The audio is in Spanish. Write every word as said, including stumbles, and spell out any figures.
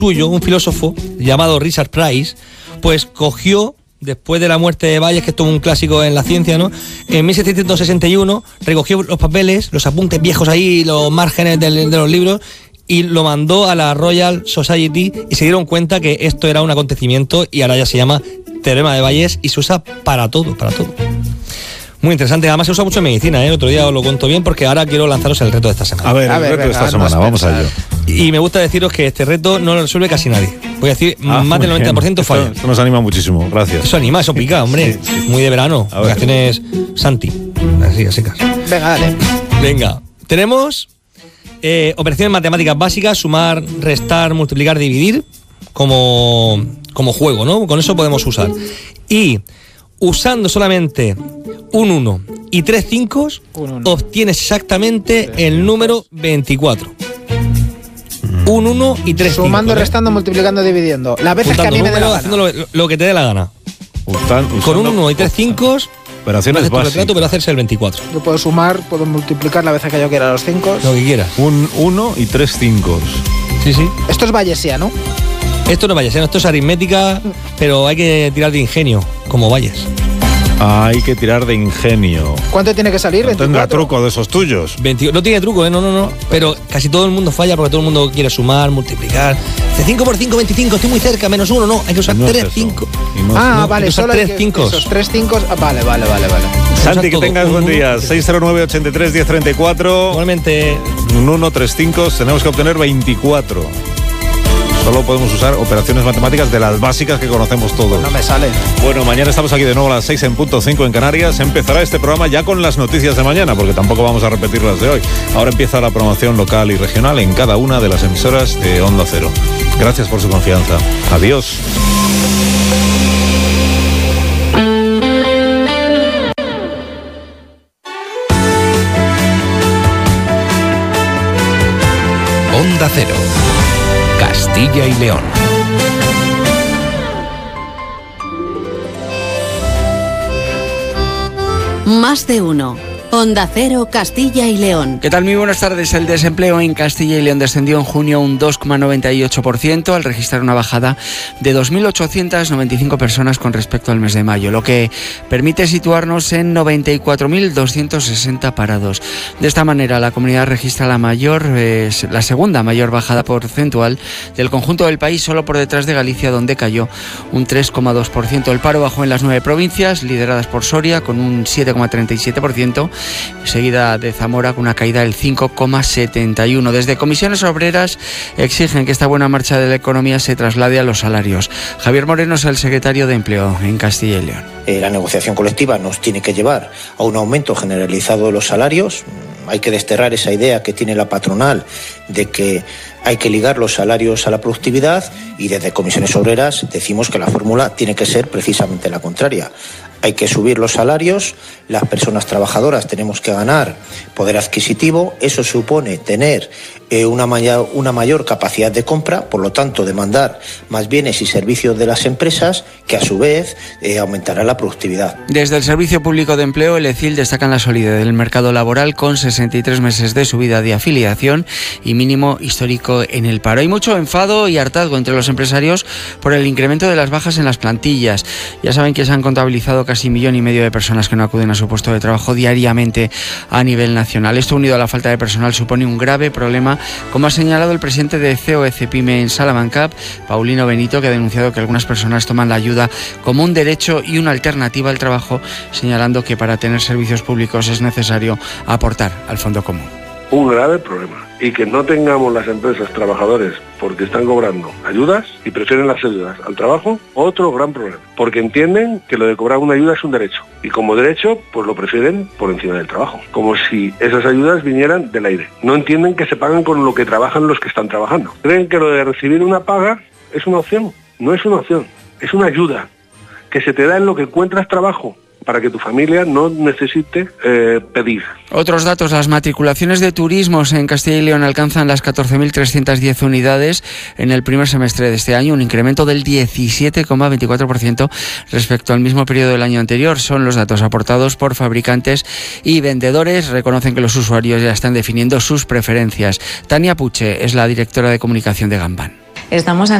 suyo, un filósofo llamado Richard Price, pues cogió, después de la muerte de Bayes, que esto es un clásico en la ciencia, ¿no? En mil setecientos sesenta y uno recogió los papeles, los apuntes viejos ahí, los márgenes de, de los libros, y lo mandó a la Royal Society y se dieron cuenta que esto era un acontecimiento y ahora ya se llama Teorema de Bayes y se usa para todo, para todo. Muy interesante, además se usa mucho en medicina, ¿eh? Otro día os lo cuento bien porque ahora quiero lanzaros el reto de esta semana. A ver, el a ver, reto venga, de esta semana, vamos a ello. Y me gusta deciros que este reto no lo resuelve casi nadie. Voy a decir, Ah, más del muy noventa por ciento bien. falla. Esto, esto nos anima muchísimo, gracias. Eso anima, eso pica, hombre. Sí, sí. Muy de verano, A ver. vacaciones Santi. Así, así casi. Venga, dale. Venga, tenemos eh, operaciones matemáticas básicas, sumar, restar, multiplicar, dividir, como, como juego, ¿no? Con eso podemos usar. Y usando solamente un uno y tres cinco, Un uno. obtienes exactamente el número veinticuatro. Un uno y tres cinco. Sumando, ¿eh? restando, multiplicando, dividiendo. Las veces que a Juntando mí me dé la números, gana. haciendo lo, lo que te dé la gana. Ustan- Con usando un uno y tres cinco, operaciones haces tu básicas. retrato, pero hacerse el veinticuatro. Yo puedo sumar, puedo multiplicar las veces que yo quiera los cinco. Lo que quieras. Un uno y tres cinco. Sí, sí. Esto es bayesiano. Esto no es bayesiano, esto es aritmética, pero hay que tirar de ingenio, como Bayes. Hay que tirar de ingenio. ¿Cuánto tiene que salir? No tendrá veinticuatro. truco de esos tuyos. veinte no tiene truco, ¿eh? No, no, no. Pero casi todo el mundo falla porque todo el mundo quiere sumar, multiplicar. Dice cinco por cinco, veinticinco, estoy muy cerca, menos uno, no. Hay que usar No es tres, eso. cinco. Y no es- Ah, no, vale, hay que usar solo hay tres que- cinco. esos tres cinco. Ah, vale, vale, vale, vale. Santi, que todo. tengas Un buen uno, día. tres. seis cero nueve, ochenta y tres, diez treinta y cuatro. Normalmente, Un uno, tres cinco. Tenemos que obtener veinticuatro. Solo podemos usar operaciones matemáticas de las básicas que conocemos todos. No me sale. Bueno, mañana estamos aquí de nuevo a las seis en punto cinco en Canarias. Empezará este programa ya con las noticias de mañana, porque tampoco vamos a repetir las de hoy. Ahora empieza la promoción local y regional en cada una de las emisoras de Onda Cero. Gracias por su confianza. Adiós. Onda Cero. Castilla y León. Más de uno. Onda Cero, Castilla y León. ¿Qué tal? Muy buenas tardes. El desempleo en Castilla y León descendió en junio un dos coma noventa y ocho por ciento al registrar una bajada de dos mil ochocientas noventa y cinco personas con respecto al mes de mayo, lo que permite situarnos en noventa y cuatro mil doscientos sesenta parados. De esta manera, la comunidad registra la mayor, eh, la segunda mayor bajada porcentual del conjunto del país, solo por detrás de Galicia, donde cayó un tres coma dos por ciento. El paro bajó en las nueve provincias, lideradas por Soria, con un siete coma treinta y siete por ciento, seguida de Zamora con una caída del cinco coma setenta y uno por ciento. Desde Comisiones Obreras exigen que esta buena marcha de la economía se traslade a los salarios. Javier Moreno es el secretario de Empleo en Castilla y León. Eh, la negociación colectiva nos tiene que llevar a un aumento generalizado de los salarios. Hay que desterrar esa idea que tiene la patronal de que hay que ligar los salarios a la productividad, y desde Comisiones Obreras decimos que la fórmula tiene que ser precisamente la contraria. Hay que subir los salarios, las personas trabajadoras tenemos que ganar poder adquisitivo, eso supone tener eh, una, mayor, una mayor capacidad de compra, por lo tanto demandar más bienes y servicios de las empresas, que a su vez eh, aumentará la productividad. Desde el Servicio Público de Empleo, el E C I L destacan la solidez del mercado laboral con sesenta y tres meses de subida de afiliación y mínimo histórico en el paro. Hay mucho enfado y hartazgo entre los empresarios por el incremento de las bajas en las plantillas. Ya saben que se han contabilizado casi un millón y medio de personas que no acuden a su puesto de trabajo diariamente a nivel nacional. Esto, unido a la falta de personal, supone un grave problema, como ha señalado el presidente de C O E C Pyme en Salamanca, Paulino Benito, que ha denunciado que algunas personas toman la ayuda como un derecho y una alternativa al trabajo, señalando que para tener servicios públicos es necesario aportar al fondo común. Un grave problema, y que no tengamos las empresas trabajadores porque están cobrando ayudas y prefieren las ayudas al trabajo, otro gran problema, porque entienden que lo de cobrar una ayuda es un derecho, y como derecho pues lo prefieren por encima del trabajo, como si esas ayudas vinieran del aire. No entienden que se pagan con lo que trabajan los que están trabajando. Creen que lo de recibir una paga es una opción. No es una opción, es una ayuda que se te da en lo que encuentras trabajo, para que tu familia no necesite eh, pedir. Otros datos: las matriculaciones de turismos en Castilla y León alcanzan las catorce mil trescientas diez unidades en el primer semestre de este año, un incremento del diecisiete coma veinticuatro por ciento respecto al mismo periodo del año anterior. Son los datos aportados por fabricantes y vendedores. Reconocen que los usuarios ya están definiendo sus preferencias. Tania Puche es la directora de comunicación de Gambán. estamos